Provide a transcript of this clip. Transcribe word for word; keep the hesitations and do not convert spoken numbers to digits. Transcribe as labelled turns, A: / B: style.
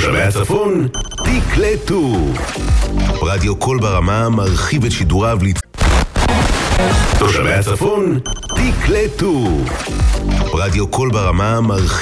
A: תושבי הצפון, תקלטו. רדיו קול ברמה מרחיב את שידוריו לצ... תושבי הצפון, תקלטו. רדיו קול ברמה מרחיב